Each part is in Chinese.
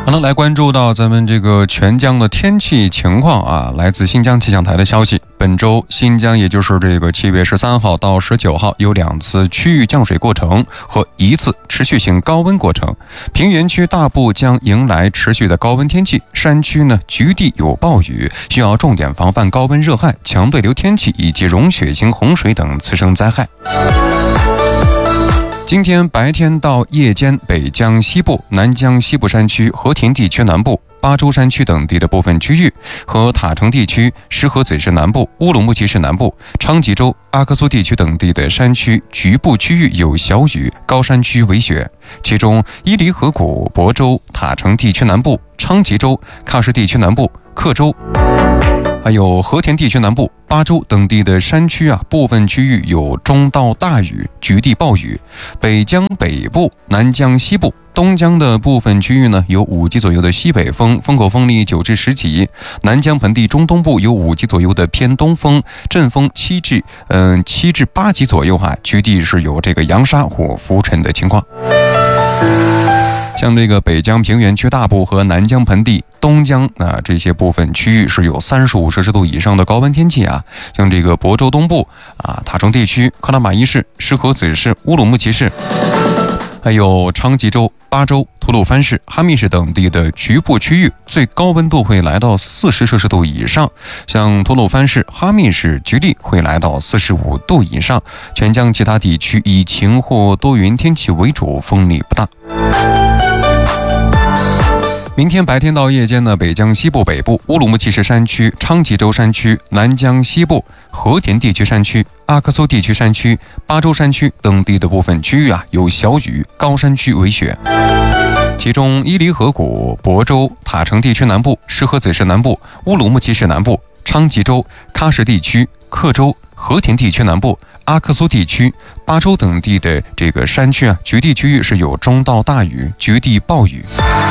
好了，来关注到咱们这个全江的天气情况啊。来自新疆气象台的消息，本周新疆也就是这个7月13号到19号有2次区域降水过程和1次持续性高温过程。平原区大部将迎来持续的高温天气，山区呢局地有暴雨，需要重点防范高温热害、强对流天气以及融雪型洪水等次生灾害。今天白天到夜间，北江西部、南江西部山区、和田地区南部、巴州山区等地的部分区域和塔城地区、石河子市南部、乌鲁木齐市南部、昌吉州、阿克苏地区等地的山区局部区域有小雨，高山区为雪。其中伊犁河谷、亳州、塔城地区南部、昌吉州、喀什地区南部、克州还有和田地区南部、巴州等地的山区部分区域有中到大雨，局地暴雨。北江北部、南江西部、东江的部分区域呢有5级左右的西北风，风口风力9至10级。南江盆地中东部有5级左右的偏东风，阵风7至8级左右局地是有这个扬沙或浮尘的情况。像这个北江平原区大部和南江盆地、东江这些部分区域是有35摄氏度以上的高温天气啊。像这个亳州东部塔城地区、克拉玛依市、石河子市、乌鲁木齐市，还有昌吉州、巴州、吐鲁番市、哈密市等地的局部区域，最高温度会来到40摄氏度以上。像吐鲁番市、哈密市局地会来到45度以上。全江其他地区以晴或多云天气为主，风力不大。明天白天到夜间呢，北江西部北部、乌鲁木齐市山区、昌吉州山区、南江西部、和田地区山区、阿克苏地区山区、巴州山区等地的部分区域有小雨，高山区为雪。其中伊犁河谷、亳州、塔城地区南部、石河子市南部、乌鲁木齐市南部、昌吉州、喀什地区、克州、和田地区南部、阿克苏地区、巴州等地的这个山区局地区域是有中到大雨，局地暴雨。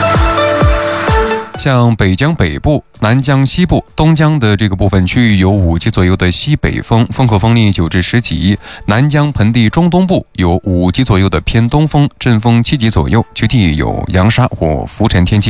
像北江北部、南江西部、东江的这个部分区域有5级左右的西北风，风口风力9至10级。南江盆地中东部有5级左右的偏东风，阵风7级左右，局地有扬沙或浮尘天气。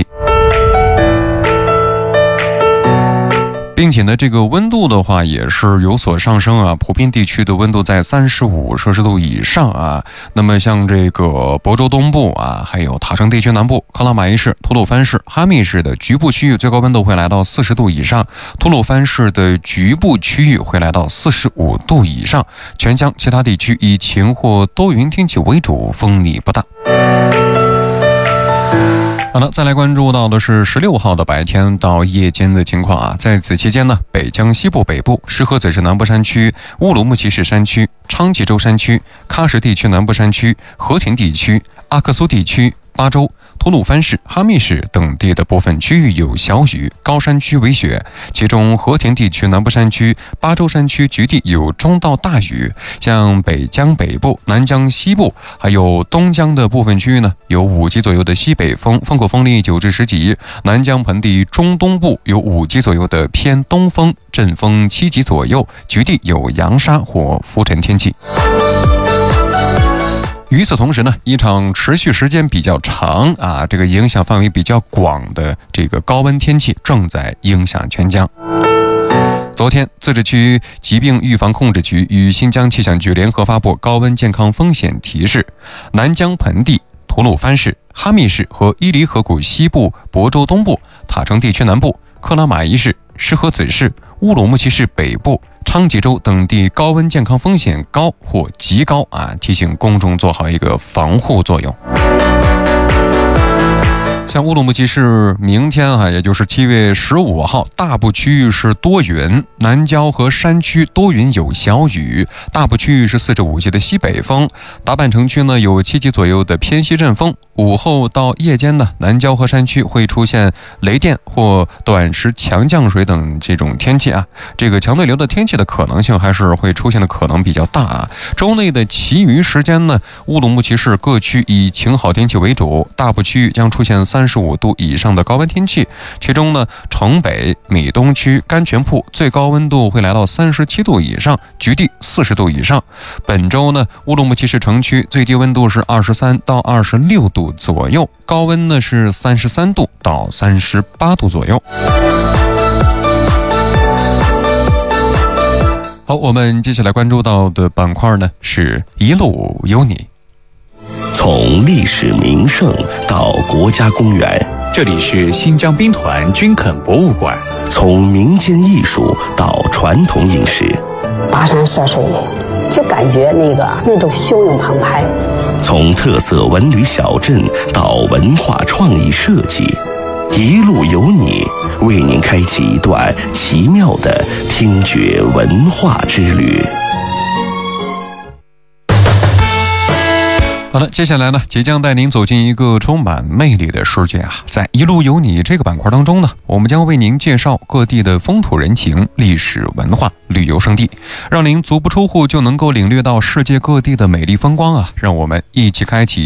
并且呢，这个温度的话也是有所上升普遍地区的温度在35摄氏度以上那么像这个亳州东部还有塔城地区南部、克拉玛依市、吐鲁番市、哈密市的局部区域最高温度会来到40度以上，吐鲁番市的局部区域会来到45度以上。全江其他地区以晴或多云天气为主，风力不大。好了，再来关注到的是16号的白天到夜间的情况在此期间呢，北江西部北部、石河子市南部山区、乌鲁木齐市山区、昌吉州山区、喀什地区南部山区、和田地区、阿克苏地区、巴州、吐鲁番市、哈密市等地的部分区域有小雨，高山区为雪。其中和田地区南部山区、巴州山区局地有中到大雨。像北江北部、南江西部还有东江的部分区域呢，有5级左右的西北风，风口风力9至10级。南江盆地中东部有5级左右的偏东风，阵风7级左右，局地有扬沙或浮尘天气。与此同时呢，一场持续时间比较长这个影响范围比较广的这个高温天气正在影响全江。昨天，自治区疾病预防控制局与新疆气象局联合发布高温健康风险提示，南江盆地、吐鲁番市、哈密市和伊犁河谷西部、亳州东部、塔城地区南部、克拉玛依市、石河子市、乌鲁木齐市北部、昌吉州等地高温健康风险高或极高提醒公众做好一个防护作用。像乌鲁木齐市明天也就是7月15号，大部区域是多云，南郊和山区多云有小雨，大部区域是4至5级的西北风。达坂城区呢有7级左右的偏西阵风。午后到夜间呢，南郊和山区会出现雷电或短时强降水等这种天气这个强对流的天气的可能性还是会出现的可能比较大周内的其余时间呢，乌鲁木齐市各区以晴好天气为主，大部区域将出现30 35度以上的高温天气。其中呢，城北、闽东区、甘泉铺最高温度会来到37度以上，局地40度以上。本周呢，乌鲁木齐市城区最低温度是23到26度左右，高温呢是33度到38度左右。好，我们接下来关注到的板块呢是一路有你。 从历史名胜到国家公园， 这里是新疆兵团军垦博物馆。 从民间艺术到传统饮食， 跋山涉水，就感觉那种汹涌澎湃。 从特色文旅小镇到文化创意设计，一路有你，为您开启一段奇妙的听觉文化之旅。 好了，接下来呢，即将带您走进一个充满魅力的世界啊！在一路有你这个板块当中呢，我们将为您介绍各地的风土人情、历史文化、旅游胜地，让您足不出户就能够领略到世界各地的美丽风光啊！让我们一起开启